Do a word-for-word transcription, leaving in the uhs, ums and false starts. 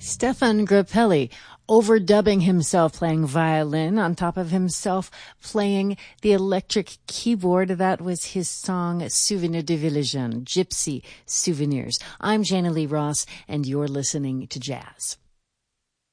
Stefan Grappelli overdubbing himself playing violin on top of himself playing the electric keyboard. That was his song Souvenir de Villagin, Gypsy Souvenirs. I'm Jana Lee Ross, and you're listening to Jazz.